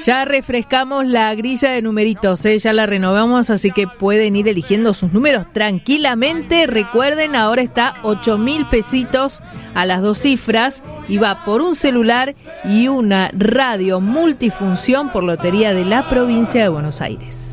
Ya refrescamos la grilla de numeritos, ya la renovamos, así que pueden ir eligiendo sus números tranquilamente. Recuerden, ahora está 8.000 pesitos a las 2 cifras y va por un celular y una radio multifunción por Lotería de la Provincia de Buenos Aires.